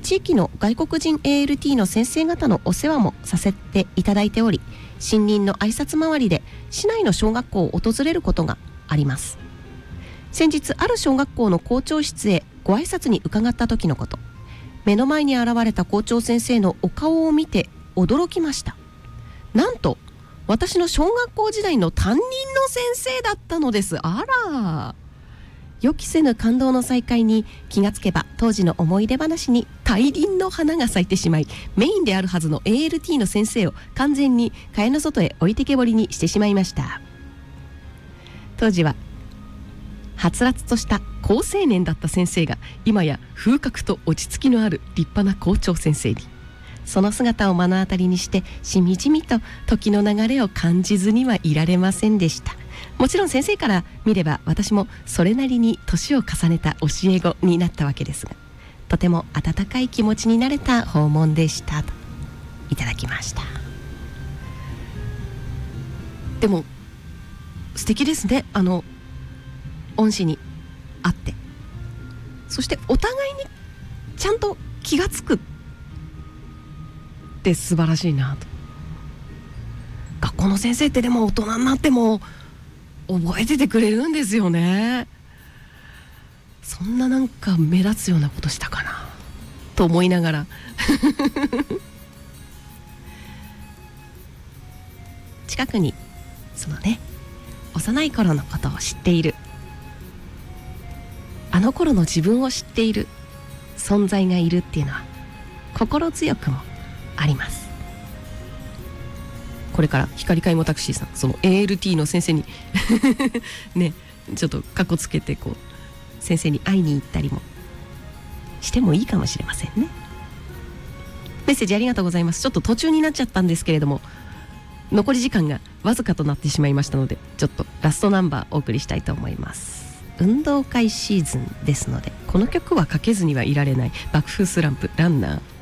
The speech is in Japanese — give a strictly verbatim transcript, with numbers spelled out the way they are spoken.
地域の外国人 エーエルティー の先生方のお世話もさせていただいており、新任の挨拶回りで市内の小学校を訪れることがあります。先日ある小学校の校長室へご挨拶に伺った時のこと、目の前に現れた校長先生のお顔を見て驚きました。なんと私の小学校時代の担任の先生だったのです。あら、予期せぬ感動の再会に気がつけば、当時の思い出話に大輪の花が咲いてしまい、メインであるはずの エーエルティー の先生を完全に蚊帳の外へ置いてけぼりにしてしまいました。当時ははつらつとした好青年だった先生が、今や風格と落ち着きのある立派な校長先生に。その姿を目の当たりにして、しみじみと時の流れを感じずにはいられませんでした。もちろん先生から見れば、私もそれなりに年を重ねた教え子になったわけですが、とても温かい気持ちになれた訪問でしたといただきました。でも素敵ですね。あの恩師に会って、そしてお互いにちゃんと気がつくって素晴らしいなと。学校の先生ってでも大人になっても覚えててくれるんですよね。そんななんか目立つようなことしたかなと思いながら近くにそのね、幼い頃のことを知っている、あの頃の自分を知っている存在がいるっていうのは心強くもあります。これから光買いもタクシーさん、その エーエルティー の先生にね、ちょっとかっこつけてこう先生に会いに行ったりもしてもいいかもしれませんね。メッセージありがとうございます。ちょっと途中になっちゃったんですけれども、残り時間がわずかとなってしまいましたので、ちょっとラストナンバーお送りしたいと思います。運動会シーズンですので、この曲はかけずにはいられない。爆風スランプランナー。